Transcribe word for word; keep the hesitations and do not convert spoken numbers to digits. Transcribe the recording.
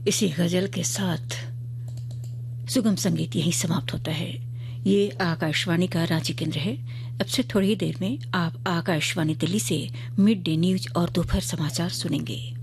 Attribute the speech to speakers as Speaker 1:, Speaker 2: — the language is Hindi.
Speaker 1: इसी गजल के साथ सुगम संगीत यहीं समाप्त होता है। ये आकाशवाणी का रांची केंद्र है। अब से थोड़ी ही देर में आप आकाशवाणी दिल्ली से मिड डे न्यूज और दोपहर समाचार सुनेंगे।